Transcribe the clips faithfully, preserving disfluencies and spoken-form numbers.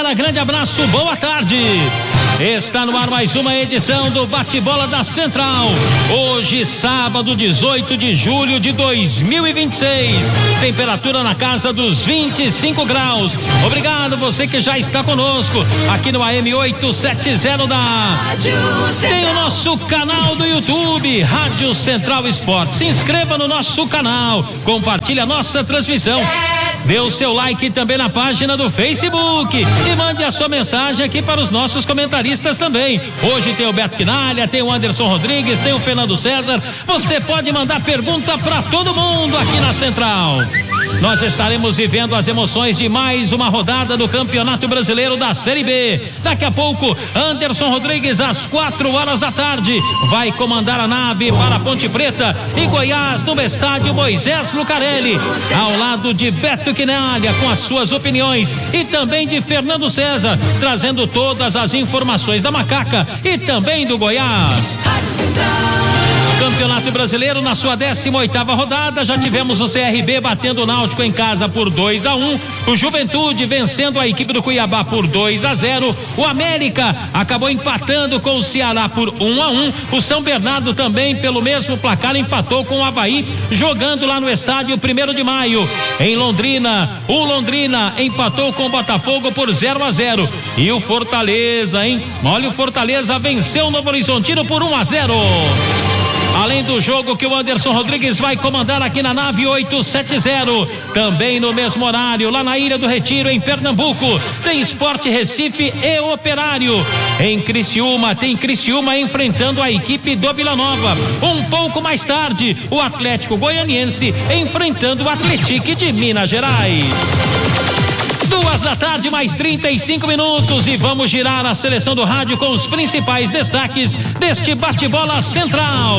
galera, grande abraço, boa tarde. Está no ar mais uma edição do Bate-Bola da Central. Hoje, sábado, dezoito de julho de dois mil e vinte e seis. Temperatura na casa dos vinte e cinco graus. Obrigado você que já está conosco aqui no A M oitocentos e setenta da Tem o nosso canal do YouTube, Rádio Central Esportes. Se inscreva no nosso canal, compartilhe a nossa transmissão. Dê o seu like também na página do Facebook e mande a sua mensagem aqui para os nossos comentaristas também. Hoje tem o Beto Quinalha, tem o Anderson Rodrigues, tem o Fernando César. Você pode mandar pergunta para todo mundo aqui na Central. Nós estaremos vivendo as emoções de mais uma rodada do Campeonato Brasileiro da Série B. Daqui a pouco, Anderson Rodrigues, às quatro horas da tarde, vai comandar a nave para Ponte Preta e Goiás no estádio Moisés Lucarelli, ao lado de Beto Quinalha com as suas opiniões e também de Fernando César, trazendo todas as informações da Macaca e também do Goiás. Campeonato Brasileiro na sua décima oitava rodada, já tivemos o C R B batendo o Náutico em casa por dois a um, o Juventude vencendo a equipe do Cuiabá por dois a zero, o América acabou empatando com o Ceará por um a um, o São Bernardo também pelo mesmo placar empatou com o Avaí, jogando lá no estádio primeiro de maio. Em Londrina, o Londrina empatou com o Botafogo por zero a zero, e o Fortaleza, hein? Olha, o Fortaleza venceu o Novo Horizontino por um a zero. Além do jogo que o Anderson Rodrigues vai comandar aqui na nave oitocentos e setenta, também no mesmo horário, lá na Ilha do Retiro, em Pernambuco, tem Sport Recife e Operário. Em Criciúma, tem Criciúma enfrentando a equipe do Vila Nova. Um pouco mais tarde, o Atlético Goianiense enfrentando o Atlético de Minas Gerais. Duas da tarde, mais trinta e cinco minutos, e vamos girar a seleção do rádio com os principais destaques deste bate-bola central.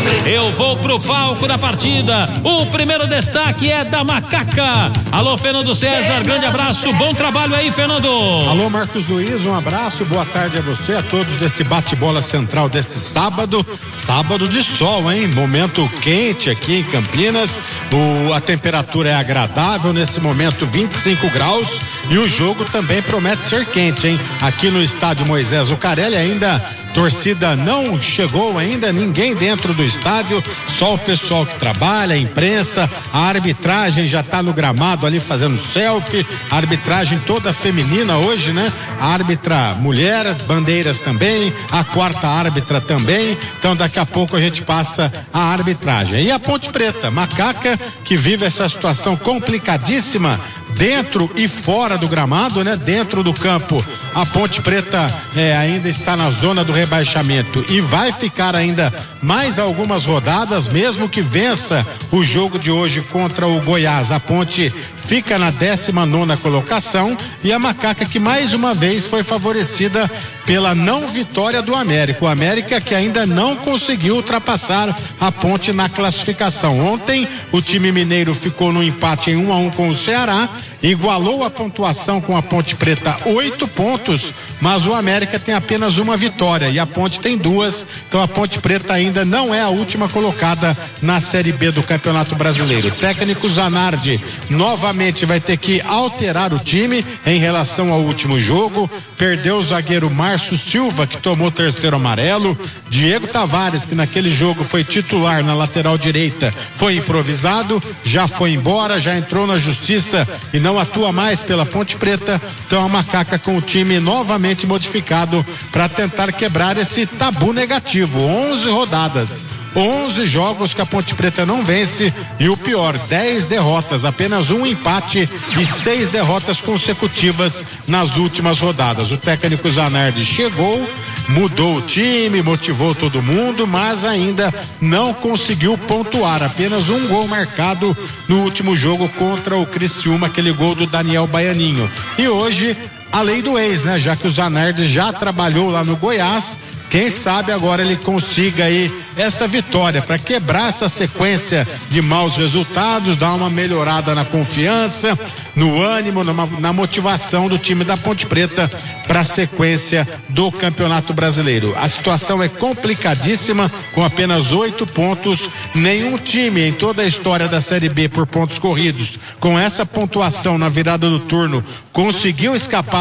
Eu vou pro palco da partida. O primeiro destaque é da Macaca. Alô, Fernando César, grande abraço, bom trabalho aí, Fernando. Alô, Marcos Luiz, um abraço, boa tarde a você, a todos desse bate-bola central deste sábado, sábado de sol, hein? Momento quente aqui em Campinas, o, a temperatura é agradável nesse momento, vinte e cinco graus. E o jogo também promete ser quente, hein? Aqui no estádio Moisés Lucarelli, ainda torcida não chegou ainda, ninguém dentro do estádio, só o pessoal que trabalha, a imprensa, a arbitragem já está no gramado ali fazendo selfie, a arbitragem toda feminina hoje, né? A árbitra mulher, bandeiras também, a quarta árbitra também, então daqui a pouco a gente passa a arbitragem. E a Ponte Preta, Macaca, que vive essa situação complicadíssima dentro e fora do gramado, né? Dentro do campo, a Ponte Preta é, ainda está na zona do rebaixamento e vai ficar ainda mais algumas rodadas, mesmo que vença o jogo de hoje contra o Goiás. A Ponte fica na décima nona colocação e a Macaca, que mais uma vez foi favorecida pela não vitória do América. O América que ainda não conseguiu ultrapassar a Ponte na classificação. Ontem o time mineiro ficou no empate em um a um com o Ceará, igualou a pontuação com a Ponte Preta, oito pontos, mas o América tem apenas uma vitória e a Ponte tem duas, então a Ponte Preta ainda não é a última colocada na Série B do Campeonato Brasileiro. O técnico Zanardi novamente vai ter que alterar o time em relação ao último jogo, perdeu o zagueiro Márcio Silva, que tomou o terceiro amarelo, Diego Tavares, que naquele jogo foi titular na lateral direita, foi improvisado, já foi embora, já entrou na justiça e não atua mais pela Ponte Preta, então a Macaca com o time novamente modificado para tentar quebrar esse tabu negativo. onze rodadas, onze jogos que a Ponte Preta não vence e o pior, dez derrotas, apenas um empate e seis derrotas consecutivas nas últimas rodadas. O técnico Zanardi chegou, mudou o time, motivou todo mundo, mas ainda não conseguiu pontuar. Apenas um gol marcado no último jogo contra o Criciúma, aquele gol do Daniel Baianinho. E hoje, a lei do ex, né? Já que o Zanardi já trabalhou lá no Goiás, quem sabe agora ele consiga aí essa vitória para quebrar essa sequência de maus resultados, dar uma melhorada na confiança, no ânimo, na, na motivação do time da Ponte Preta para a sequência do Campeonato Brasileiro. A situação é complicadíssima, com apenas oito pontos. Nenhum time em toda a história da Série B por pontos corridos, com essa pontuação na virada do turno, conseguiu escapar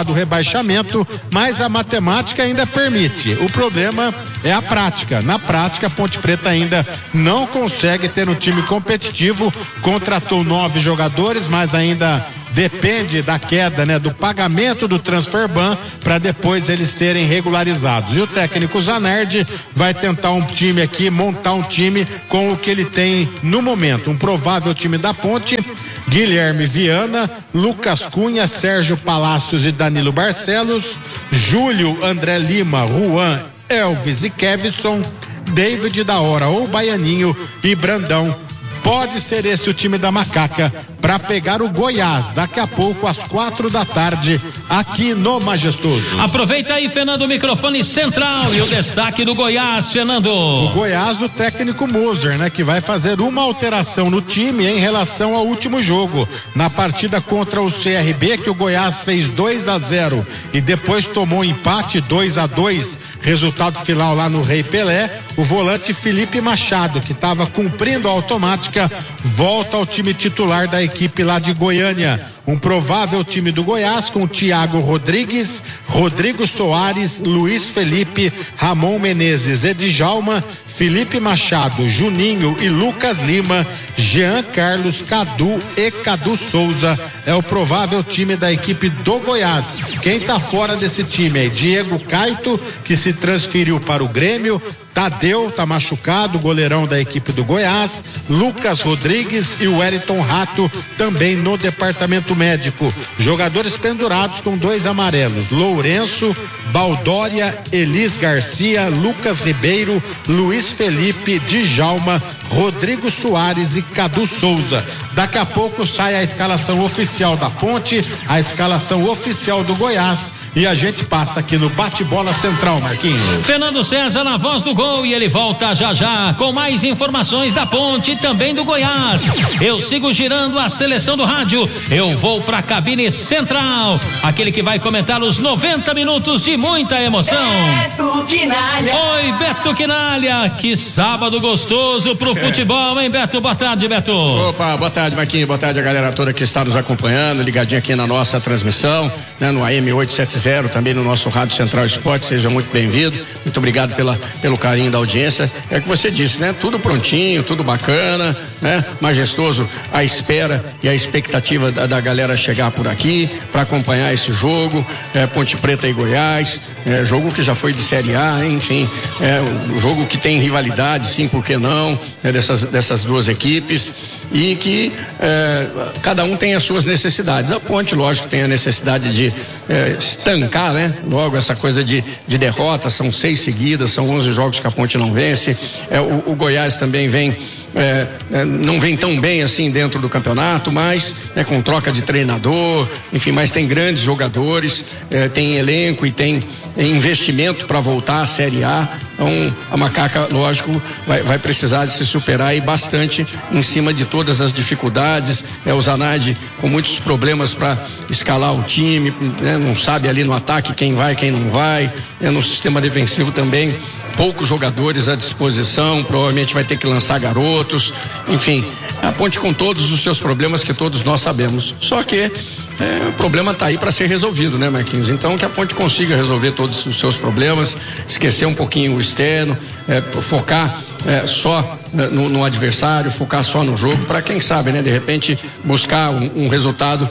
escapar do rebaixamento, mas a matemática ainda permite. O problema é a prática. Na prática, a Ponte Preta ainda não consegue ter um time competitivo, contratou nove jogadores, mas ainda depende da queda, né, do pagamento do transfer ban para depois eles serem regularizados. E o técnico Zanardi vai tentar um time aqui, montar um time com o que ele tem no momento. Um provável time da Ponte: Guilherme Viana, Lucas Cunha, Sérgio Palácios e Danilo Barcelos, Júlio, André Lima, Juan, Elvis e Kevson, David da Hora ou Baianinho e Brandão. Pode ser esse o time da Macaca para pegar o Goiás daqui a pouco às quatro da tarde aqui no Majestoso. Aproveita aí, Fernando, o microfone central e o destaque do Goiás, Fernando. O Goiás do técnico Moser, né, que vai fazer uma alteração no time em relação ao último jogo. Na partida contra o C R B, que o Goiás fez dois a zero e depois tomou empate dois a dois, resultado final lá no Rei Pelé, o volante Felipe Machado, que estava cumprindo a automática, volta ao time titular da equipe lá de Goiânia. Um provável time do Goiás com Thiago Rodrigues, Rodrigo Soares, Luiz Felipe, Ramon Menezes, Edjalma, Felipe Machado, Juninho e Lucas Lima, Jean Carlos, Cadu e Cadu Souza. É o provável time da equipe do Goiás. Quem tá fora desse time é Diego Caito, que se transferiu para o Grêmio, Tadeu tá machucado, goleirão da equipe do Goiás, Lucas Rodrigues e o Wellington Rato também no departamento médico. Jogadores pendurados com dois amarelos: Lourenço, Baldória, Elis Garcia, Lucas Ribeiro, Luiz Felipe, Djalma, Rodrigo Soares e Cadu Souza. Daqui a pouco sai a escalação oficial da Ponte, a escalação oficial do Goiás, e a gente passa aqui no Bate-Bola Central, Marquinhos. Fernando César na voz do gol e ele volta já já com mais informações da Ponte e também do Goiás. Eu sigo girando a seleção do rádio, eu vou pra cabine central, aquele que vai comentar os noventa minutos de muita emoção. Beto Quinalha. Oi, Beto Quinalha, que sábado gostoso pro futebol, hein, Beto? Boa tarde, Beto. Opa, boa tarde, Marquinhos, boa tarde a galera toda que está nos acompanhando, ligadinho aqui na nossa transmissão, né, no A M oitocentos e setenta, também no nosso Rádio Central Esporte. Seja muito bem-vindo, muito obrigado pela, pelo carinho da audiência. É o que você disse, né? Tudo prontinho, tudo bacana, né? Majestoso, a espera e a expectativa da, da galera chegar por aqui para acompanhar esse jogo, é, Ponte Preta e Goiás, é, jogo que já foi de Série A, enfim, é um jogo que tem rivalidade, sim, por que não, é, dessas, dessas duas equipes, e que é, cada um tem as suas necessidades. A Ponte, lógico, tem a necessidade de é, estancar, né? Logo essa coisa de, de derrota, são seis seguidas, são onze jogos que a Ponte não vence. É, o, o Goiás também vem, é, é, não vem tão bem assim dentro do campeonato, mas é, com troca de treinador, enfim, mas tem grandes jogadores, é, tem elenco e tem é, investimento para voltar à Série A. Então a Macaca, lógico, vai, vai precisar de se superar e bastante em cima de todas as dificuldades. É, o Zanardi com muitos problemas para escalar o time, né, não sabe ali no ataque quem vai, quem não vai, é, no sistema defensivo também poucos jogadores à disposição, provavelmente vai ter que lançar garotos, enfim, a Ponte com todos os seus problemas que todos nós sabemos, só que é, o problema está aí para ser resolvido, né, Marquinhos? Então que a Ponte consiga resolver todos os seus problemas, esquecer um pouquinho o externo, é, focar é, só é, no, no adversário, focar só no jogo, para quem sabe, né, de repente buscar um, um resultado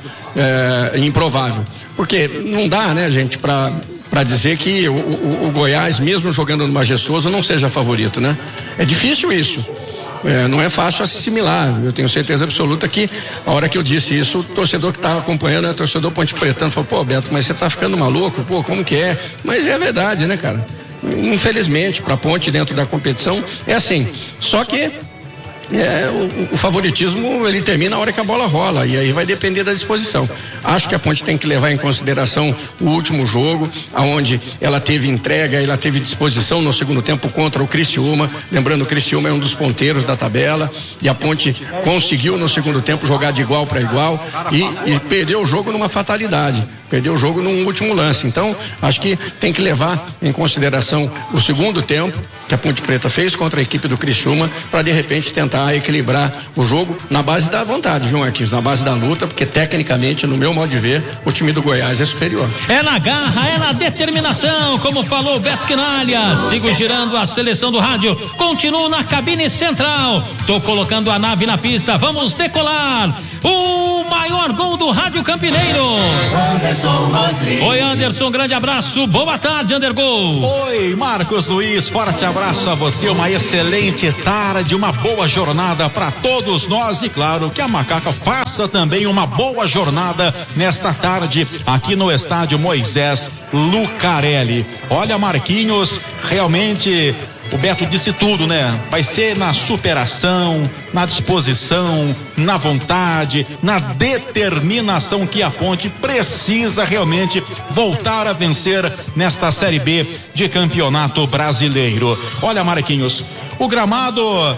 é, improvável, porque não dá, né, gente, para para dizer que o, o, o Goiás, mesmo jogando no Majestoso, não seja favorito, né? É difícil isso. É, não é fácil assimilar. Eu tenho certeza absoluta que a hora que eu disse isso, o torcedor que estava acompanhando, o torcedor Ponte Pretano, falou: pô, Beto, mas você tá ficando maluco, pô, como que é? Mas é verdade, né, cara? Infelizmente, para a Ponte dentro da competição é assim. Só que É, o, o favoritismo ele termina a hora que a bola rola, e aí vai depender da disposição. Acho que a Ponte tem que levar em consideração o último jogo, aonde ela teve entrega, ela teve disposição no segundo tempo contra o Criciúma. Lembrando, o Criciúma é um dos ponteiros da tabela, e a Ponte conseguiu no segundo tempo jogar de igual para igual e, e perdeu o jogo numa fatalidade. perdeu o jogo no último lance. Então, acho que tem que levar em consideração o segundo tempo que a Ponte Preta fez contra a equipe do Criciúma, para de repente tentar equilibrar o jogo na base da vontade, viu, Marquinhos? Na base da luta, porque tecnicamente, no meu modo de ver, o time do Goiás é superior. É na garra, é na determinação, como falou o Beto Quinalha. Sigo girando a seleção do rádio, continuo na cabine central, tô colocando a nave na pista, vamos decolar. O maior gol do rádio campineiro, Anderson Rodrigues. Oi, Anderson, grande abraço, boa tarde, Andergol. Oi, Marcos Luiz, forte abraço a você, uma excelente tarde, uma boa jornada para todos nós e claro que a Macaca faça também uma boa jornada nesta tarde aqui no estádio Moisés Lucarelli. Olha, Marquinhos, realmente o Beto disse tudo, né? Vai ser na superação, na disposição, na vontade, na determinação que a Ponte precisa realmente voltar a vencer nesta Série B de Campeonato Brasileiro. Olha, Marquinhos, o gramado